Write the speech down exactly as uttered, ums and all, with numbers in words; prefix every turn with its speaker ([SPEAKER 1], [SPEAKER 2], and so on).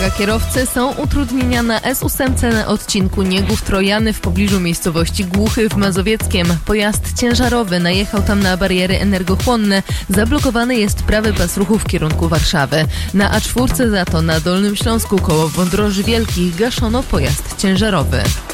[SPEAKER 1] Kierowcy są utrudnienia na S osiem na odcinku Niegów-Trojany w pobliżu miejscowości Głuchy w Mazowieckiem. Pojazd ciężarowy najechał tam na bariery energochłonne. Zablokowany jest prawy pas ruchu w kierunku Warszawy. Na A cztery za to na Dolnym Śląsku koło Wądroży Wielkich gaszono pojazd ciężarowy.